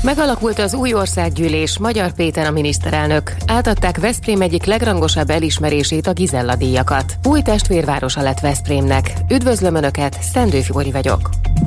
Megalakult az új országgyűlés, Magyar Péter a miniszterelnök. Átadták Veszprém egyik legrangosabb elismerését, a Gizella-díjakat. Új testvérvárosa lett Veszprémnek. Üdvözlöm Önöket, Szendő Fibori vagyok.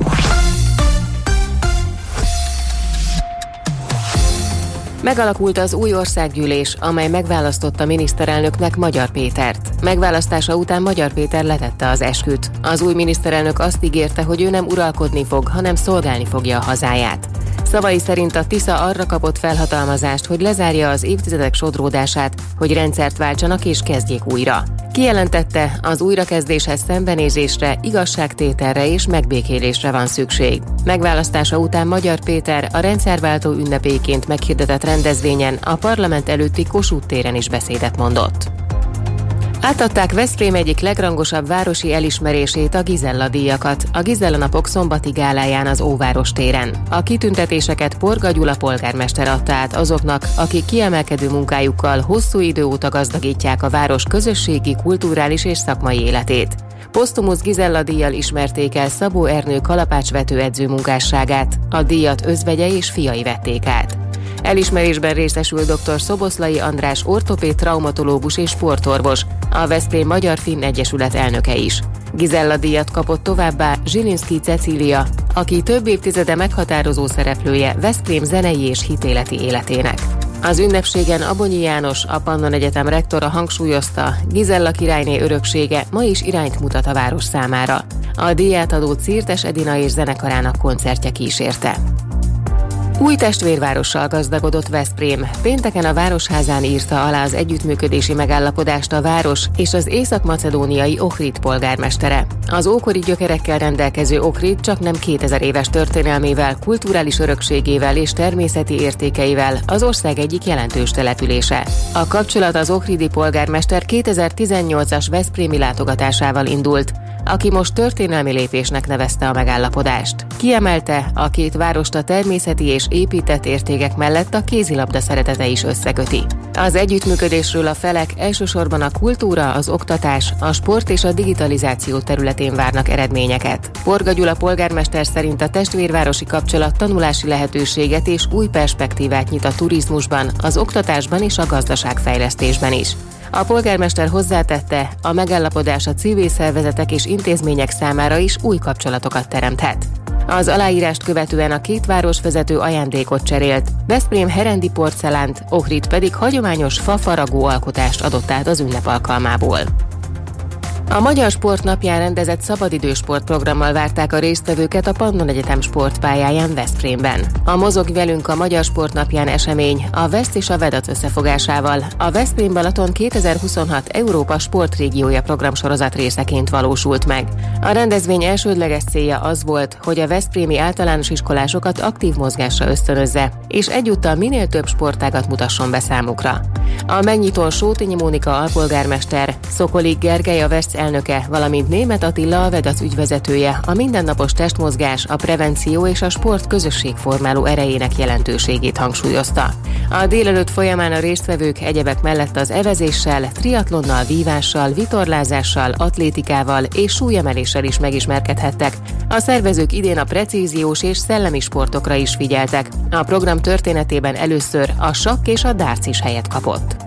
Megalakult az új országgyűlés, amely megválasztotta miniszterelnöknek Magyar Pétert. Megválasztása után Magyar Péter letette az esküt. Az új miniszterelnök azt ígérte, hogy ő nem uralkodni fog, hanem szolgálni fogja a hazáját. Szavai szerint a Tisza arra kapott felhatalmazást, hogy lezárja az évtizedek sodródását, hogy rendszert váltsanak és kezdjék újra. Kijelentette, az újrakezdéshez szembenézésre, igazságtételre és megbékélésre van szükség. Megválasztása után Magyar Péter a rendszerváltó ünnepélyként meghirdetett rendezvényen a parlament előtti Kossuth téren is beszédet mondott. Átadták Veszprém egyik legrangosabb városi elismerését, a Gizella-díjakat, a Gizella-napok szombati gáláján az Óváros téren. A kitüntetéseket Porga Gyula polgármester adta át azoknak, akik kiemelkedő munkájukkal hosszú idő óta gazdagítják a város közösségi, kulturális és szakmai életét. Posztumusz Gizella-díjjal ismerték el Szabó Ernő kalapácsvető edző munkásságát, a díjat özvegye és fiai vették át. Elismerésben részesül dr. Szoboszlai András ortopéd, traumatológus és sportorvos, a Veszprém Magyar-Finn Egyesület elnöke is. Gizella-díjat kapott továbbá Zsilinszky Cecília, aki több évtizede meghatározó szereplője Veszprém zenei és hitéleti életének. Az ünnepségen Abonyi János, a Pannon Egyetem rektora hangsúlyozta, Gizella királyné öröksége ma is irányt mutat a város számára. A díját adó Cirtes Edina és zenekarának koncertje kísérte. Új testvérvárossal gazdagodott Veszprém. Pénteken a Városházán írta alá az együttműködési megállapodást a város és az észak-macedóniai Ohrid polgármestere. Az ókori gyökerekkel rendelkező Ohrid csaknem 2000 éves történelmével, kulturális örökségével és természeti értékeivel az ország egyik jelentős települése. A kapcsolat az ohridi polgármester 2018-as veszprémi látogatásával indult, aki most történelmi lépésnek nevezte a megállapodást. Kiemelte, a két várost a természeti és épített értékek mellett a kézilabda szeretete is összeköti. Az együttműködésről a felek elsősorban a kultúra, az oktatás, a sport és a digitalizáció területén várnak eredményeket. Porga Gyula polgármester szerint a testvérvárosi kapcsolat tanulási lehetőséget és új perspektívát nyit a turizmusban, az oktatásban és a gazdaságfejlesztésben is. A polgármester hozzátette, a megállapodás a civil szervezetek és intézmények számára is új kapcsolatokat teremthet. Az aláírást követően a két városvezető ajándékot cserélt, Veszprém herendi porcelánt, Ohrid pedig hagyományos fa-faragó alkotást adott át az ünnep alkalmából. A Magyar Sport napján rendezett szabadidősportprogrammal várták a résztvevőket a Pannon Egyetem sportpályáján Veszprémben. A Mozog velünk a Magyar Sport napján esemény a Veszt és a Vedat összefogásával a Veszprém Balaton 2026 Európa sportrégiója programsorozat részeként valósult meg. A rendezvény elsődleges célja az volt, hogy a veszprémi általános iskolásokat aktív mozgásra ösztönözze, és egyúttal minél több sportágat mutasson be számukra. A megnyitón Sótényi Mónika alpolgármester, Szokolik Gergely a Veszt elnöke, valamint Németh Attila a Vedat ügyvezetője a mindennapos testmozgás, a prevenció és a sport közösségformáló erejének jelentőségét hangsúlyozta. A délelőtt folyamán a résztvevők egyebek mellett az evezéssel, triatlonnal, vívással, vitorlázással, atlétikával és súlyemeléssel is megismerkedhettek. A szervezők idén a precíziós és szellemi sportokra is figyeltek. A program történetében először a sakk és a darts is helyet kapott.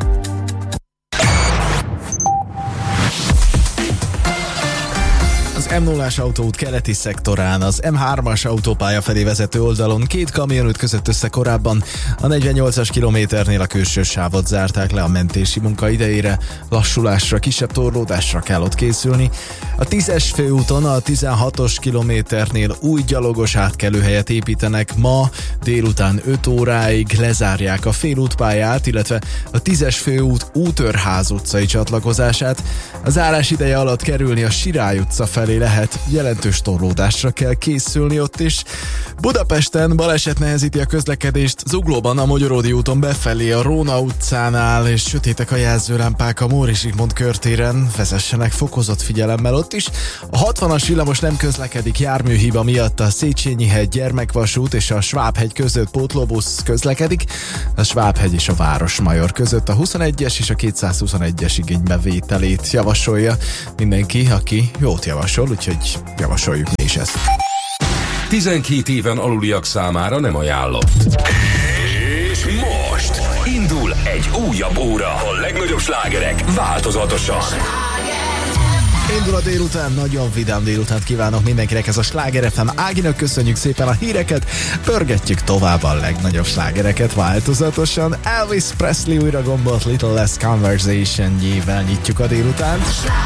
Az M0-as autóút keleti szektorán, az M3-as autópálya felé vezető oldalon két kamion ütközött össze korábban. A 48-as kilométernél a külső sávot zárták le a mentési munka idejére, lassulásra, kisebb torlódásra kell ott készülni. A 10-es főúton a 16-os kilométernél új gyalogos átkelőhelyet építenek, ma délután 5 óráig lezárják a félútpályát, illetve a 10-es főút Útörház utcai csatlakozását. A zárás ideje alatt kerülni a Sirály utca felé lehet, jelentős torlódásra kell készülni ott is. Budapesten baleset nehezíti a közlekedést, Zuglóban a Mogyoródi úton befelé a Róna utcánál, és sötétek a jelzőlámpák a Móri Zsigmond körtéren, vezessenek fokozott figyelemmel ott is. A 60-as villamos nem közlekedik járműhiba miatt, a Széchenyi-hegy Gyermekvasút és a Svábhegy között pótlóbusz közlekedik, a Svábhegy és a Városmajor között a 21-es és a 221-es igénybevételét javasolja mindenki, aki jót javasol, úgyhogy javasoljuk mi is ezt. 12 éven aluliak számára nem ajánlott. És most indul egy újabb óra. A legnagyobb slágerek változatosan. Indul a délután, nagyon vidám délutánt kívánok mindenkinek, ez a Sláger FM. Áginak köszönjük szépen a híreket, pörgetjük tovább a legnagyobb slágereket változatosan. Elvis Presley újra gombolt, Little Less Conversation-jével nyitjuk a délutánt.